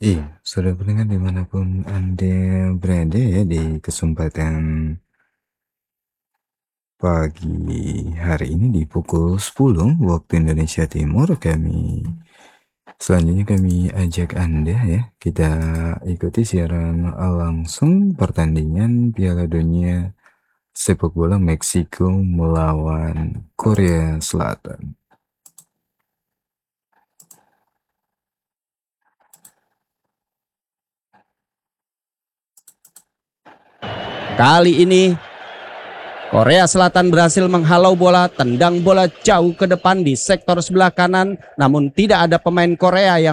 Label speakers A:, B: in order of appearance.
A: Iya, sudah pendengar dimanapun Anda berada ya di kesempatan pagi hari ini di pukul 10 waktu Indonesia Timur selanjutnya kami ajak Anda ya kita ikuti siaran langsung pertandingan Piala Dunia sepak bola Meksiko melawan Korea Selatan.
B: Kali ini Korea Selatan berhasil menghalau bola, tendang bola jauh ke depan di sektor sebelah kanan, namun tidak ada pemain Korea yang